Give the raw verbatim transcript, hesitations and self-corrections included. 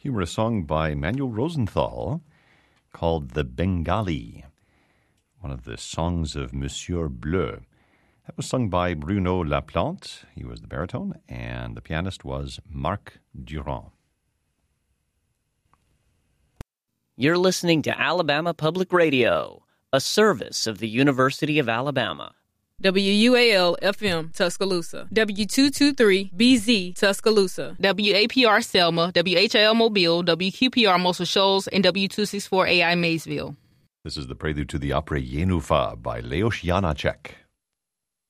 humorous song by Manuel Rosenthal called The Bengali, one of the songs of Monsieur Bleu. That was sung by Bruno Laplante. He was the baritone, and the pianist was Marc Durand. You're listening to Alabama Public Radio, a service of the University of Alabama. W U A L F M Tuscaloosa, W two twenty-three B Z Tuscaloosa, W A P R Selma, W H L Mobile, W Q P R Muscle Shoals, and W two sixty-four A I Maysville. This is the prelude to the opera Yenufa by Leos Janáček.